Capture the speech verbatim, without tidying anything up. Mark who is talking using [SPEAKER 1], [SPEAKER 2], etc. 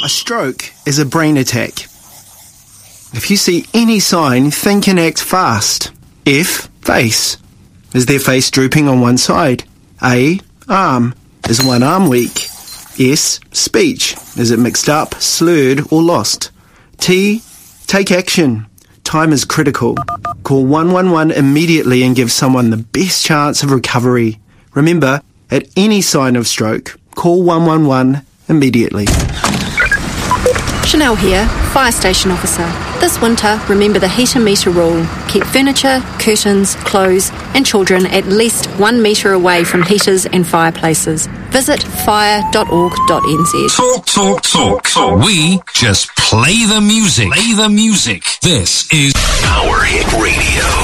[SPEAKER 1] A stroke is a brain attack. If you see any sign, think and act fast. F. Face. Is their face drooping on one side? A. Arm. Is one arm weak? S. Speech. Is it mixed up, slurred, or lost? T. Take action. Time is critical. Call one one one immediately and give someone the best chance of recovery. Remember, at any sign of stroke, call one one one immediately.
[SPEAKER 2] Chanel here, Fire Station Officer. This winter, remember the heater metre rule. Keep furniture, curtains, clothes and children at least one metre away from heaters and fireplaces. Visit fire dot org dot n z.
[SPEAKER 3] Talk, talk, talk, talk. We just play the music. Play the music. This is Power Hit Radio.